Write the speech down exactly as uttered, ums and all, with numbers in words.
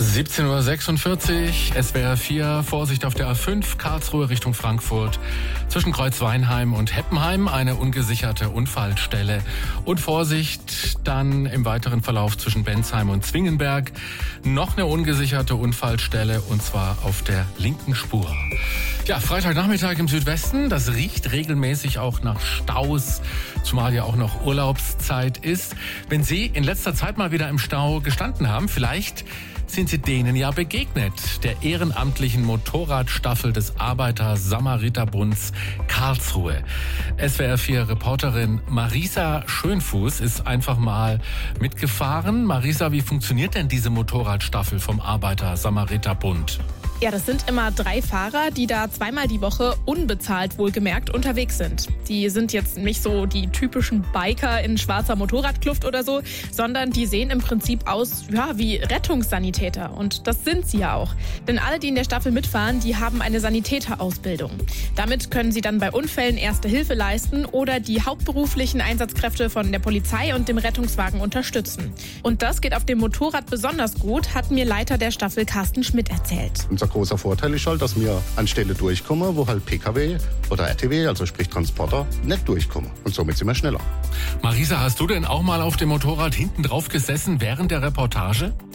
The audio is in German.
siebzehn Uhr sechsundvierzig, S W R vier, Vorsicht auf der A fünf, Karlsruhe Richtung Frankfurt. Zwischen Kreuzweinheim und Heppenheim eine ungesicherte Unfallstelle. Und Vorsicht dann im weiteren Verlauf zwischen Bensheim und Zwingenberg. Noch eine ungesicherte Unfallstelle und zwar auf der linken Spur. Ja, Freitagnachmittag im Südwesten, das riecht regelmäßig auch nach Staus, zumal ja auch noch Urlaubszeit ist. Wenn Sie in letzter Zeit mal wieder im Stau gestanden haben, vielleicht sind Sie denen ja begegnet, der ehrenamtlichen Motorradstaffel des Arbeiter-Samariter-Bunds Karlsruhe. S W R vier Reporterin Marisa Schönfuß ist einfach mal mitgefahren. Marisa, wie funktioniert denn diese Motorradstaffel vom Arbeiter-Samariter-Bund? Ja, das sind immer drei Fahrer, die da zweimal die Woche unbezahlt wohlgemerkt unterwegs sind. Die sind jetzt nicht so die typischen Biker in schwarzer Motorradkluft oder so, sondern die sehen im Prinzip aus, ja, wie Rettungssanitäter. Und das sind sie ja auch. Denn alle, die in der Staffel mitfahren, die haben eine Sanitäterausbildung. Damit können sie dann bei Unfällen Erste Hilfe leisten oder die hauptberuflichen Einsatzkräfte von der Polizei und dem Rettungswagen unterstützen. Und das geht auf dem Motorrad besonders gut, hat mir Leiter der Staffel Carsten Schmidt erzählt. Unser großer Vorteil ist halt, dass wir an Stelle durchkommen, wo halt P K W oder R T W, also sprich Transporter, nicht durchkommen. Und somit sind wir schneller. Marisa, hast du denn auch mal auf dem Motorrad hinten drauf gesessen während der Reportage?